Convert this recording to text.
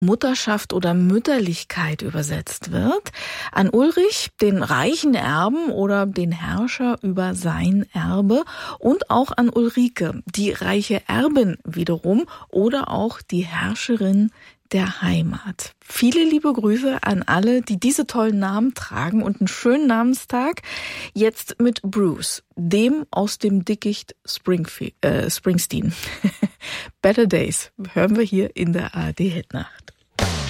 Mutterschaft oder Mütterlichkeit übersetzt wird. An Ulrich, den reichen Erben oder den Herrscher über sein Erbe, und auch an Ulrike, die reiche Erbin wiederum oder auch die Herrscherin der Heimat. Viele liebe Grüße an alle, die diese tollen Namen tragen, und einen schönen Namenstag. Jetzt mit Bruce, dem aus dem Dickicht Springsteen. Better Days hören wir hier in der ARD Hitnacht.